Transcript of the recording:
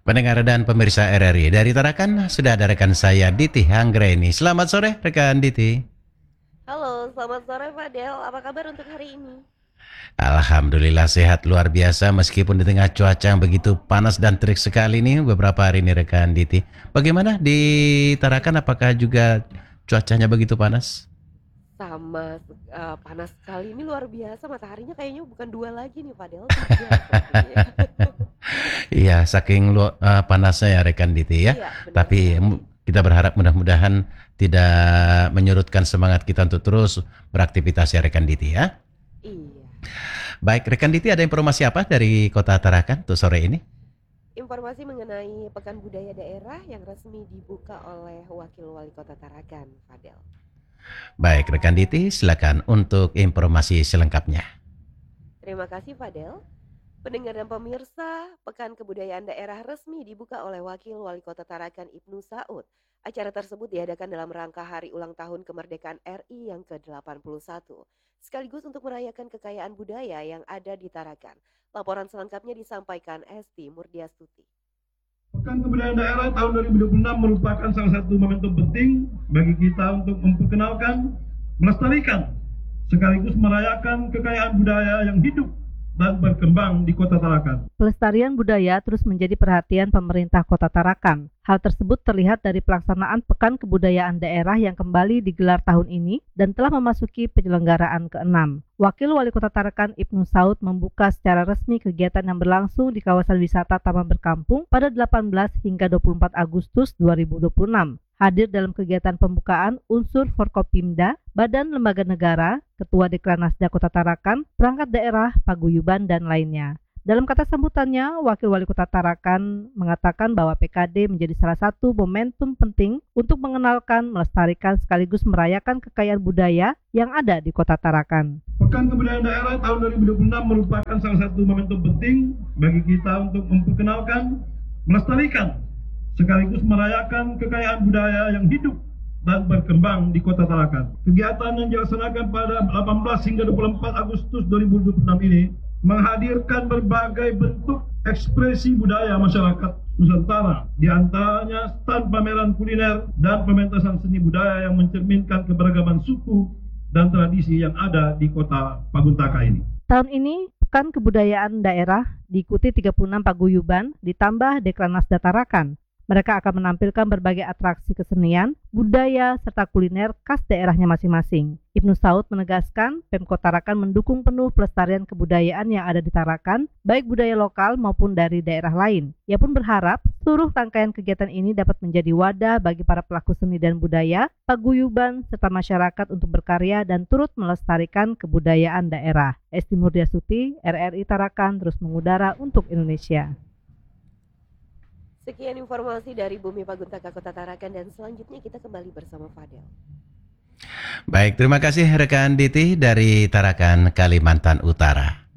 Pendengar dan pemirsa RRI, dari Tarakan sudah ada rekan saya Diti Anggreni. Selamat sore rekan Diti. Halo, selamat sore Fadel. Apa kabar untuk hari ini? Alhamdulillah sehat luar biasa meskipun di tengah cuaca yang begitu panas dan terik sekali nih beberapa hari ini rekan Diti. Bagaimana di Tarakan, apakah juga cuacanya begitu panas? Sama, panas sekali. Ini luar biasa. Mataharinya kayaknya bukan dua lagi nih Fadel, tiga sepertinya. Iya, saking panasnya ya rekan Diti ya. Iya, benar Tapi sekali. kita berharap mudah-mudahan tidak menyurutkan semangat kita untuk terus beraktivitas ya rekan Diti ya. Iya. Baik, rekan Diti, ada informasi apa dari Kota Tarakan untuk sore ini? Informasi mengenai Pekan Budaya Daerah yang resmi dibuka oleh Wakil Wali Kota Tarakan, Fadel. Baik, rekan Diti, silakan untuk informasi selengkapnya. Terima kasih Fadel. Pendengar dan pemirsa, Pekan Kebudayaan Daerah resmi dibuka oleh Wakil Wali Kota Tarakan Ibnu Saud. Acara tersebut diadakan dalam rangka Hari Ulang Tahun Kemerdekaan RI yang ke-81, sekaligus untuk merayakan kekayaan budaya yang ada di Tarakan. Laporan selengkapnya disampaikan Esti Murdiastuti. Pekan Kebudayaan Daerah tahun 2026 merupakan salah satu momentum penting bagi kita untuk memperkenalkan, melestarikan, sekaligus merayakan kekayaan budaya yang hidup dan berkembang di Kota Tarakan. Pelestarian budaya terus menjadi perhatian pemerintah Kota Tarakan. Hal tersebut terlihat dari pelaksanaan Pekan Kebudayaan Daerah yang kembali digelar tahun ini dan telah memasuki penyelenggaraan ke-6. Wakil Wali Kota Tarakan Ibnu Saud membuka secara resmi kegiatan yang berlangsung di kawasan wisata Taman Berkampung pada 18 hingga 24 Agustus 2026. Hadir dalam kegiatan pembukaan unsur Forkopimda, Badan Lembaga Negara, Ketua Dekranasda Kota Tarakan, perangkat daerah, paguyuban, dan lainnya. Dalam kata sambutannya, Wakil Wali Kota Tarakan mengatakan bahwa PKD menjadi salah satu momentum penting untuk mengenalkan, melestarikan, sekaligus merayakan kekayaan budaya yang ada di Kota Tarakan. Pekan Kebudayaan Daerah tahun 2026 merupakan salah satu momentum penting bagi kita untuk memperkenalkan, melestarikan, sekaligus merayakan kekayaan budaya yang hidup dan berkembang di Kota Tarakan. Kegiatan yang dilaksanakan pada 18 hingga 24 Agustus 2026 ini menghadirkan berbagai bentuk ekspresi budaya masyarakat Nusantara, di antaranya stand pameran kuliner dan pementasan seni budaya yang mencerminkan keberagaman suku dan tradisi yang ada di Kota Paguntaka ini. Tahun ini, Pekan Kebudayaan Daerah diikuti 36 paguyuban ditambah Dekranasda Tarakan. Mereka akan menampilkan berbagai atraksi kesenian, budaya, serta kuliner khas daerahnya masing-masing. Ibnu Saud menegaskan, Pemkot Tarakan mendukung penuh pelestarian kebudayaan yang ada di Tarakan, baik budaya lokal maupun dari daerah lain. Ia pun berharap seluruh rangkaian kegiatan ini dapat menjadi wadah bagi para pelaku seni dan budaya, paguyuban, serta masyarakat untuk berkarya dan turut melestarikan kebudayaan daerah. Esti Murdiastuti, RRI Tarakan terus mengudara untuk Indonesia. Sekian informasi dari Bumi Paguntaka Kota Tarakan dan selanjutnya kita kembali bersama Fadel. Baik, terima kasih rekan Diti dari Tarakan, Kalimantan Utara.